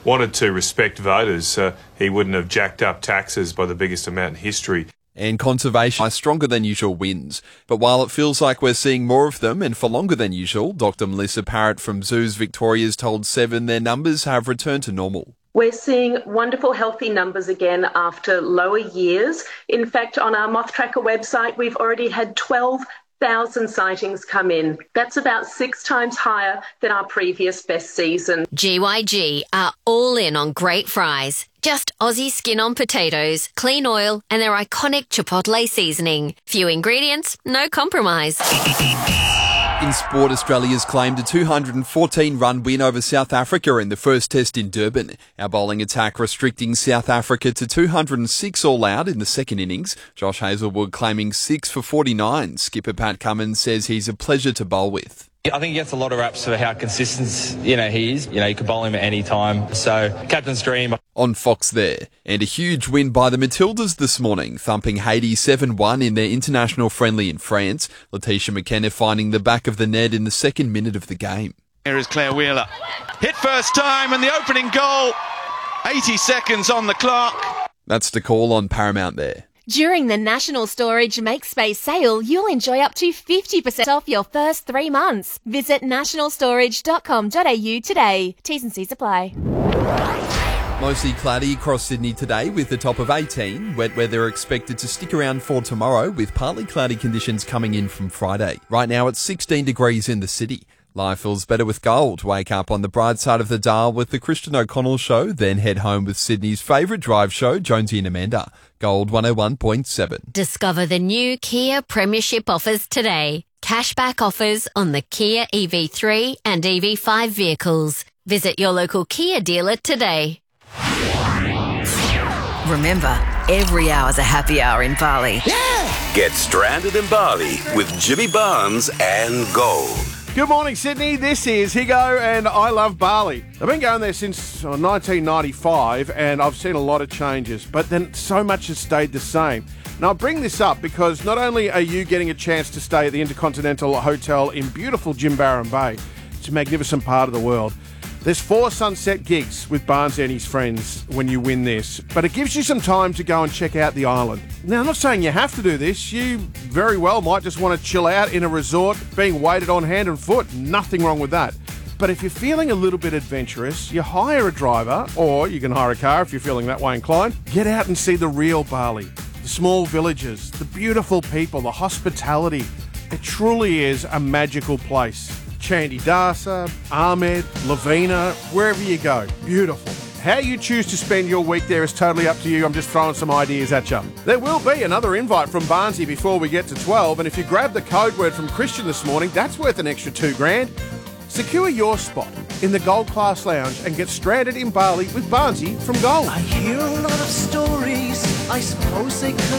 wanted to respect voters, he wouldn't have jacked up taxes by the biggest amount in history. And conservation by stronger than usual winds. But while it feels like we're seeing more of them and for longer than usual, Dr. Melissa Parrott from Zoos Victoria's told Seven their numbers have returned to normal. We're seeing wonderful, healthy numbers again after lower years. In fact, on our Moth Tracker website, we've already had 12,000 sightings come in. That's about 6 times higher than our previous best season. GYG are all in on great fries. Just Aussie skin on potatoes, clean oil, and their iconic Chipotle seasoning. Few ingredients, no compromise. In sport, Australia's claimed a 214-run win over South Africa in the first test in Durban. Our bowling attack restricting South Africa to 206 all out in the second innings. Josh Hazlewood claiming 6 for 49. Skipper Pat Cummins says he's a pleasure to bowl with. I think he gets a lot of raps for how consistent, he is. You could bowl him at any time. So, captain's dream. On Fox there. And a huge win by the Matildas this morning, thumping Haiti 7-1 in their international friendly in France. Letitia McKenna finding the back of the net in the second minute of the game. Here is Claire Wheeler. Hit first time and the opening goal. 80 seconds on the clock. That's the call on Paramount there. During the National Storage MakeSpace sale, you'll enjoy up to 50% off your first 3 months. Visit nationalstorage.com.au today. T's and C's apply. Mostly cloudy across Sydney today with a top of 18. Wet weather expected to stick around for tomorrow with partly cloudy conditions coming in from Friday. Right now it's 16 degrees in the city. Life feels better with gold. Wake up on the bright side of the dial with the Christian O'Connell Show, then head home with Sydney's favourite drive show, Jonesy and Amanda. Gold 101.7. Discover the new Kia Premiership offers today. Cashback offers on the Kia EV3 and EV5 vehicles. Visit your local Kia dealer today. Remember, every hour's a happy hour in Bali. Yeah! Get stranded in Bali with Jimmy Barnes and Gold. Good morning, Sydney. This is Higo, and I love Bali. I've been going there since 1995, and I've seen a lot of changes, but then so much has stayed the same. Now, I bring this up because not only are you getting a chance to stay at the Intercontinental Hotel in beautiful Jimbaran Bay, it's a magnificent part of the world. There's 4 sunset gigs with Barnes and his friends when you win this, but it gives you some time to go and check out the island. Now, I'm not saying you have to do this. You very well might just want to chill out in a resort, being waited on hand and foot. Nothing wrong with that. But if you're feeling a little bit adventurous, you hire a driver, or you can hire a car if you're feeling that way inclined. Get out and see the real Bali. The small villages, the beautiful people, the hospitality. It truly is a magical place. Chandidasa, Ahmed, Lavina, wherever you go. Beautiful. How you choose to spend your week there is totally up to you. I'm just throwing some ideas at you. There will be another invite from Barnesy before we get to 12, and if you grab the code word from Christian this morning, that's worth an extra $2,000. Secure your spot in the Gold Class Lounge and get stranded in Bali with Barnesy from Gold. I hear a lot of stories, I suppose they could